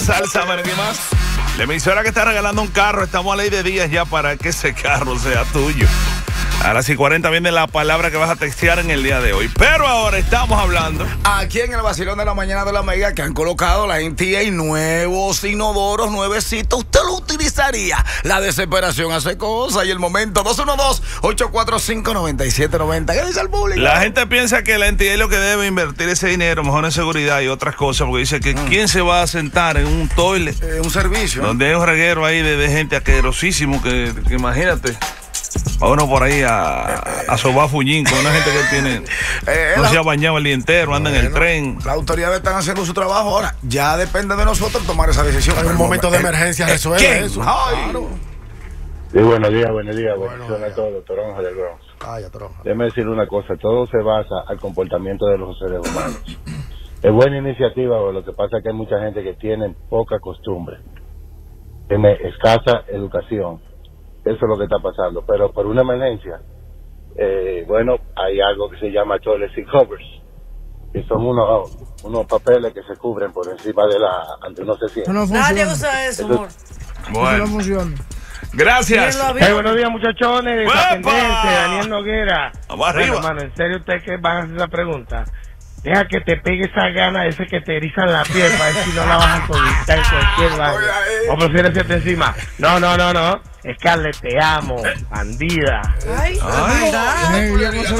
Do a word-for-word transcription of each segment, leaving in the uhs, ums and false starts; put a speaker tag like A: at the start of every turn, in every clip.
A: Salsa, ¿qué más? La emisora que está regalando un carro, estamos a ley de días ya para que ese carro sea tuyo. A las y cuarenta viene la palabra que vas a textear en el día de hoy. Pero ahora estamos hablando
B: aquí en el vacilón de la mañana de la Mega, que han colocado la N T A nuevos inodoros, nuevecitos. Usted lo utilizaría. La desesperación hace cosas y el momento. Dos uno dos, ocho cuatro cinco, nueve siete nueve cero. ¿Qué dice el público?
A: La gente piensa que la N T A lo que debe invertir ese dinero, mejor en seguridad y otras cosas, porque dice que mm. ¿quién se va a sentar en un toilet?
B: Eh, un servicio.
A: Donde hay un reguero ahí de, de gente asquerosísimo que, que imagínate. Va uno por ahí a, a sobar fullín con una gente que tiene eh, no la, se ha bañado el día entero, anda bueno, en el tren.
B: Las autoridades están haciendo su trabajo ahora. Ya depende de nosotros tomar esa decisión.
C: En un momento de emergencia eh, resuelve eso.
D: Claro. Sí, buenos días, buenos días. Buenos días a todos, Toronja del Bronx.
C: Vaya, Toronja.
D: Déjeme decir una cosa, todo se basa al comportamiento de los seres humanos. Es buena iniciativa, pero lo que pasa es que hay mucha gente que tiene poca costumbre, tiene escasa educación. Eso es lo que está pasando, pero por una emergencia, eh, bueno, hay algo que se llama toilet seat covers, que son unos unos papeles que se cubren por encima de la, ante no se siente.
E: No Nadie usa eso, amor.
A: Bueno.
C: Eso no funciona.
A: Gracias.
F: Hey, buenos días, muchachones. Desatendiente, Daniel Noguera.
A: Vamos arriba.
F: Bueno, hermano, ¿en serio ustedes que van a hacer esa pregunta? Deja que te pegue esa gana, ese que te erizan la piel para ver si no la vas a conquistar en cualquier lado. ¿O prefieres hacerte encima? No, no, no, no. Scarlett, te amo, bandida.
E: Ay, ay, ay,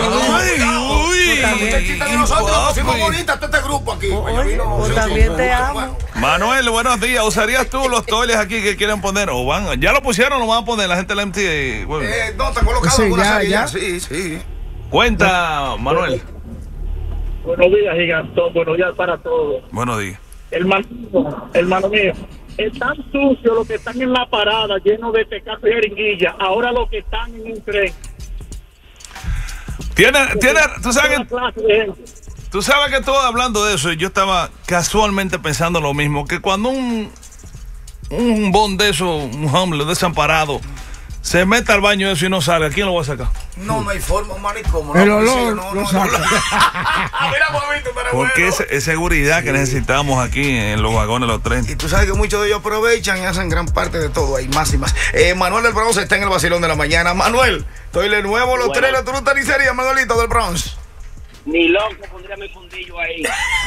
B: uy.
E: También te amo.
A: Manuel, buenos días. ¿Usarías tú los toiles aquí que quieren poner? ¿O van? ¿Ya lo pusieron o lo van a poner la gente de la M T A? Bueno.
B: Eh, no, están colocados
C: sí,
B: algunas
C: ya,
B: áreas.
C: ya.
B: Sí, sí.
A: Cuenta, Manuel.
G: Buenos días, gigantón. Buenos días para todos.
A: Buenos días.
G: Hermano, hermano mío, es tan sucio los que están en la parada, llenos de tecato y jeringuilla. Ahora los que están en un tren.
A: Tiene, tiene, tú sabes que, tú sabes que estoy hablando de eso y yo estaba casualmente pensando lo mismo, que cuando un, un bon de eso, un homeless desamparado, se mete al baño eso y no sale, ¿a quién lo va a sacar?
B: No, no hay forma, man, y cómo.
C: El
B: no,
C: olor
B: no,
C: lo
B: no,
C: saca.
B: no, no.
A: Porque es, es seguridad que necesitamos aquí en los vagones, los trenes.
B: Y tú sabes que muchos de ellos aprovechan y hacen gran parte de todo, hay más y más. Eh, Manuel del Bronx está en el vacilón de la mañana. Manuel, estoy de nuevo los bueno. trenes, tú no estás ni sería, Manuelito del Bronx.
G: Ni loco, pondría mi fundillo ahí.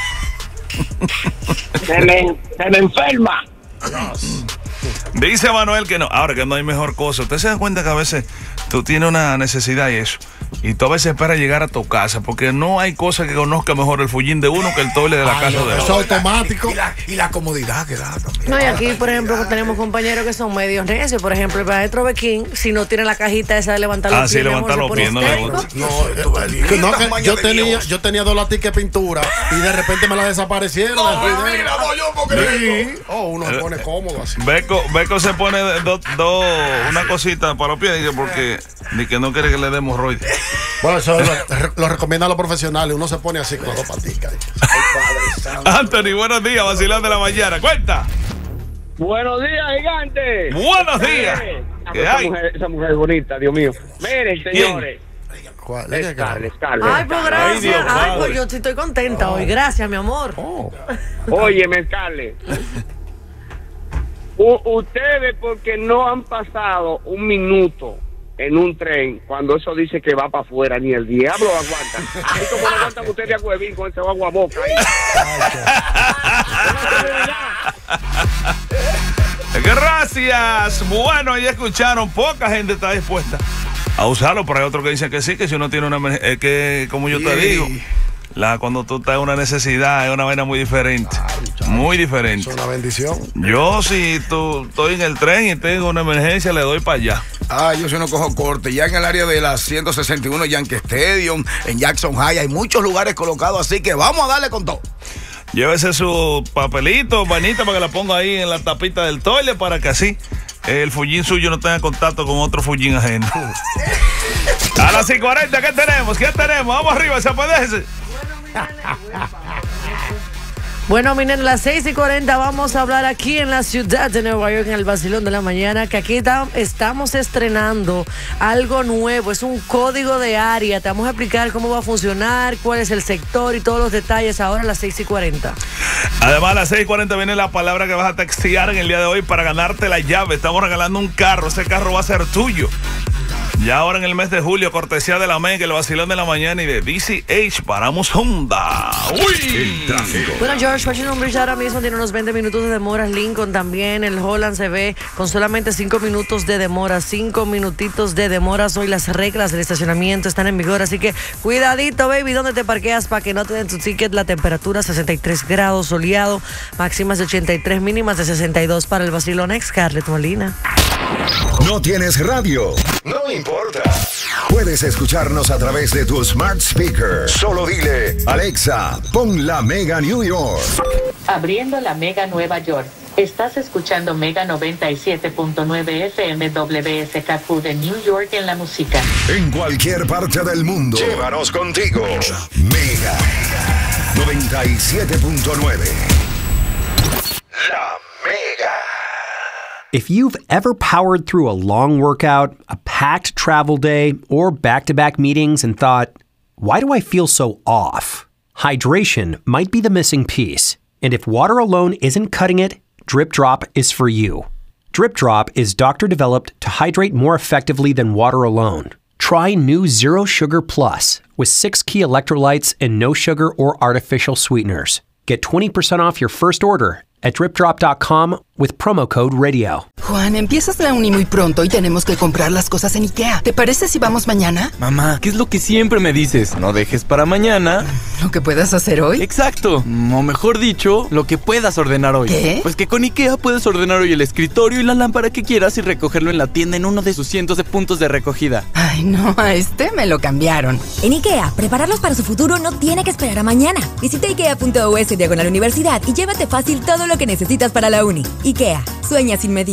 G: se, me, se me enferma.
A: Dice Manuel que no, ahora que no hay mejor cosa. Usted se da cuenta que a veces tú tienes una necesidad y eso, y tú a veces esperas llegar a tu casa, porque no hay cosa que conozca mejor el fullín de uno que el toile de la Ay, casa
C: no,
A: de
C: eso
A: otro.
C: es automático.
B: Y la, y la comodidad que da también.
E: No, y aquí, por ejemplo, tenemos compañeros que son medios necios. Por ejemplo, el maestro Bequín, si no tiene la cajita esa de levantar los
A: ah,
E: pies,
A: sí, levantar los pies, no le gusta.
C: No, que no, que yo tenía, yo tenía dos laticas de pintura y de repente me las desaparecieron.
B: No, mira, no, yo porque
C: sí. Oh, uno se pone cómodo así.
A: Beco, Beco se pone dos, do, una cosita para los pies porque ni que no quiere que le dé hemorroides.
C: Bueno, eso lo, lo recomiendan los profesionales. Uno se pone así con dos paticas.
A: Anthony, buenos días, vacilón de la mañana. Cuenta.
G: Buenos días, gigante.
A: Buenos días. ¿Qué
G: esa,
A: hay?
G: mujer, esa mujer es bonita, Dios mío. Miren, señores.
C: ¿Cuál?
G: Scarlett, Scarlett.
E: Ay, pues gracias. Ay, Dios, Ay pues yo estoy contenta oh. hoy. Gracias, mi amor.
C: Oh.
G: Óyeme, Scarlett. U ustedes porque no han pasado un minuto en un tren cuando eso dice que va para afuera, ni el diablo aguanta. Ahí como no aguantan ustedes a Huevín con ese agua boca ahí.
A: Gracias. Bueno, ya escucharon, poca gente está dispuesta a usarlo, pero hay otros que dicen que sí, que si uno tiene una es que como yo te digo, la cuando tú estás en una necesidad es una vaina muy diferente. Ay, muy diferente.
C: Es una bendición.
A: Yo si tú, estoy en el tren y tengo una emergencia, le doy para allá.
B: Ah, yo si no cojo corte. Ya en el área de la ciento sesenta y uno Yankee Stadium, en Jackson High, hay muchos lugares colocados, así que vamos a darle con todo.
A: Llévese su papelito, vainita, para que la ponga ahí en la tapita del toile, para que así el fullín suyo no tenga contacto con otro fullín ajeno. A las cinco cuarenta, ¿qué tenemos? ¿Qué tenemos? Vamos arriba, se apodece.
E: Bueno, miren, a las seis y cuarenta vamos a hablar aquí en la ciudad de Nueva York, en el Vacilón de la Mañana, que aquí ta- estamos estrenando algo nuevo, es un código de área. Te vamos a explicar cómo va a funcionar, cuál es el sector y todos los detalles ahora a las seis y cuarenta.
A: Además, a las seis y cuarenta viene la palabra que vas a textear en el día de hoy para ganarte la llave. Estamos regalando un carro, ese carro va a ser tuyo. Ya ahora en el mes de julio, cortesía de la Mega, el Vacilón de la Mañana y de D C H, paramos Honda. ¡Uy!
H: El tráfico.
E: Bueno, George Washington Bridge ahora mismo tiene unos veinte minutos de demora. Lincoln también, el Holland se ve con solamente cinco minutos de demora. cinco minutitos de demora. Hoy las reglas del estacionamiento están en vigor, así que cuidadito, baby, donde te parqueas para que no te den tu ticket. La temperatura sesenta y tres grados, soleado, máximas de ochenta y tres, mínimas de sesenta y dos para el Vacilón. Scarlett Molina.
H: ¿No tienes radio? No importa. Puedes escucharnos a través de tu smart speaker. Solo dile, Alexa, pon la Mega New York.
I: Abriendo la Mega Nueva York. Estás escuchando Mega noventa y siete punto nueve F M W S K Q de New York en la música.
H: En cualquier parte del mundo. Llévanos contigo. Mega noventa y siete punto nueve. La Mega.
J: If you've ever powered through a long workout, a packed travel day, or back-to-back meetings and thought, why do I feel so off? Hydration might be the missing piece. And if water alone isn't cutting it, Drip Drop is for you. Drip Drop is doctor-developed to hydrate more effectively than water alone. Try new Zero Sugar Plus with six key electrolytes and no sugar or artificial sweeteners. Get twenty percent off your first order at drip drop dot com with promo code radio.
K: Juan, empiezas la uni muy pronto y tenemos que comprar las cosas en IKEA. ¿Te parece si vamos mañana?
L: Mamá, ¿qué es lo que siempre me dices? No dejes para mañana
K: ¿lo que puedas hacer hoy?
L: Exacto, o mejor dicho, lo que puedas ordenar hoy.
K: ¿Qué?
L: Pues que con IKEA puedes ordenar hoy el escritorio y la lámpara que quieras y recogerlo en la tienda en uno de sus cientos de puntos de recogida.
K: Ay, no, a este me lo cambiaron.
M: En IKEA, prepararlos para su futuro no tiene que esperar a mañana. Visita ikea punto u s diagonal universidad y llévate fácil todo lo que necesitas para la uni. IKEA, sueña sin medida.